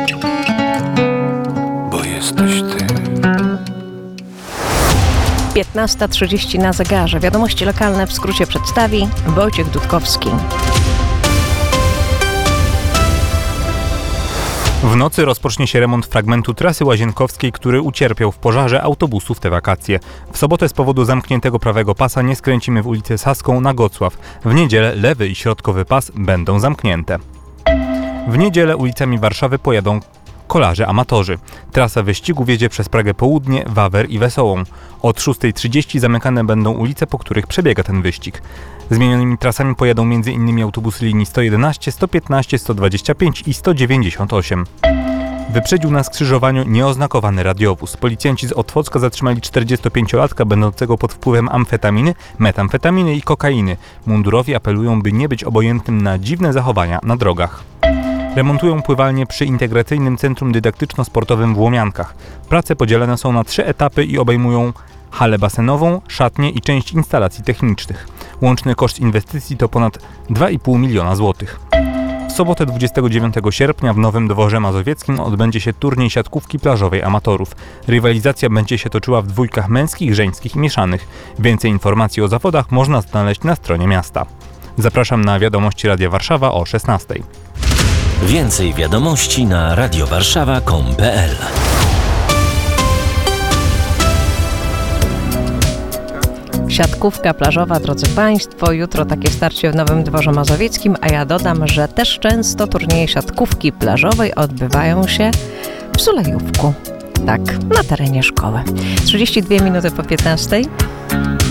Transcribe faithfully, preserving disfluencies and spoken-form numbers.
Bo jesteś ty. piętnasta trzydzieści na zegarze. Wiadomości lokalne w skrócie przedstawi Wojciech Dudkowski. W nocy rozpocznie się remont fragmentu trasy łazienkowskiej, który ucierpiał w pożarze autobusu w te wakacje. W sobotę z powodu zamkniętego prawego pasa nie skręcimy w ulicę Saską na Gocław. W niedzielę lewy i środkowy pas będą zamknięte. W niedzielę ulicami Warszawy pojadą kolarze amatorzy. Trasa wyścigu wiedzie przez Pragę Południe, Wawer i Wesołą. Od szósta trzydzieści zamykane będą ulice, po których przebiega ten wyścig. Zmienionymi trasami pojadą m.in. autobusy linii sto jedenaście, sto piętnaście, sto dwadzieścia pięć i sto dziewięćdziesiąt osiem. Wyprzedził na skrzyżowaniu nieoznakowany radiowóz. Policjanci z Otwocka zatrzymali czterdziestopięciolatka będącego pod wpływem amfetaminy, metamfetaminy i kokainy. Mundurowi apelują, by nie być obojętnym na dziwne zachowania na drogach. Remontują pływalnię przy Integracyjnym Centrum Dydaktyczno-Sportowym w Łomiankach. Prace podzielone są na trzy etapy i obejmują halę basenową, szatnię i część instalacji technicznych. Łączny koszt inwestycji to ponad dwa i pół miliona złotych. W sobotę dwudziestego dziewiątego sierpnia w Nowym Dworze Mazowieckim odbędzie się turniej siatkówki plażowej amatorów. Rywalizacja będzie się toczyła w dwójkach męskich, żeńskich i mieszanych. Więcej informacji o zawodach można znaleźć na stronie miasta. Zapraszam na wiadomości Radia Warszawa o szesnastej. Więcej wiadomości na radiowarszawa kropka com kropka p l. Siatkówka plażowa, drodzy Państwo, jutro takie starcie w Nowym Dworze Mazowieckim, a ja dodam, że też często turnieje siatkówki plażowej odbywają się w Sulejówku, tak, na terenie szkoły. trzydzieści dwie minuty po piętnastej.